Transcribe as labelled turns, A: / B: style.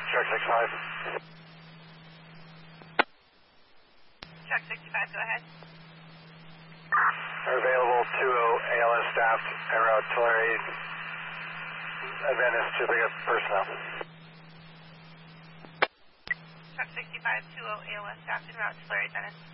A: Truck 65.
B: Truck 65, go ahead.
A: Available 20 ALS staff en route Tulare. Adventist to pick up personnel.
B: Truck 65, 20 ALS staff en route Tulare, Adventist.